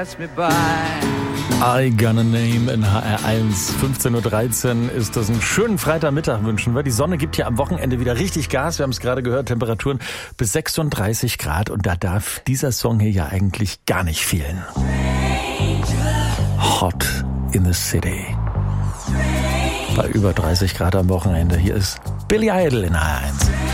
I Gonna Name in HR1. 15.13 Uhr ist das. Einen schönen Freitagmittag wünschen wir. Die Sonne gibt hier am Wochenende wieder richtig Gas. Wir haben es gerade gehört, Temperaturen bis 36 Grad. Und da darf dieser Song hier ja eigentlich gar nicht fehlen. Hot in the City. Bei über 30 Grad am Wochenende. Hier ist Billy Idol in HR1.